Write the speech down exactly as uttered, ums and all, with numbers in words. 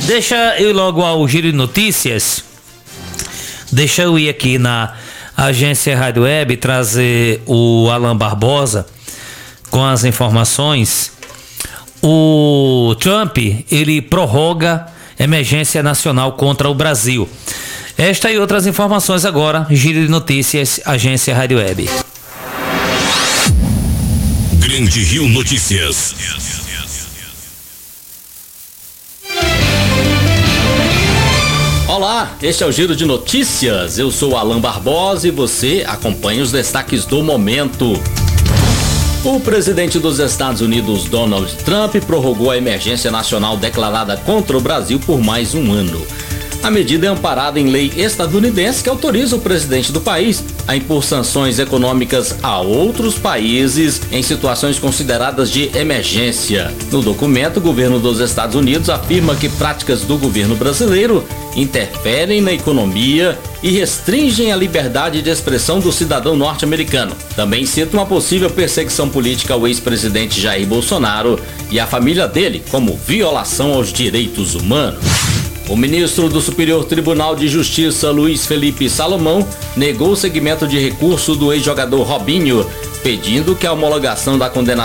deixa eu ir logo ao giro de notícias. Deixa eu ir aqui na agência Rádio Web trazer o Alan Barbosa com as informações. O Trump, ele prorroga emergência nacional contra o Brasil. Esta e outras informações agora, giro de notícias, agência Rádio Web. Grande Rio Notícias. Olá, este é o Giro de Notícias. Eu sou Alan Barbosa e você acompanha os destaques do momento. O presidente dos Estados Unidos, Donald Trump, prorrogou a emergência nacional declarada contra o Brasil por mais um ano. A medida é amparada em lei estadunidense que autoriza o presidente do país a impor sanções econômicas a outros países em situações consideradas de emergência. No documento, o governo dos Estados Unidos afirma que práticas do governo brasileiro interferem na economia e restringem a liberdade de expressão do cidadão norte-americano. Também cita uma possível perseguição política ao ex-presidente Jair Bolsonaro e à família dele como violação aos direitos humanos. O ministro do Superior Tribunal de Justiça, Luiz Felipe Salomão, negou o seguimento de recurso do ex-jogador Robinho, pedindo que a homologação da condenação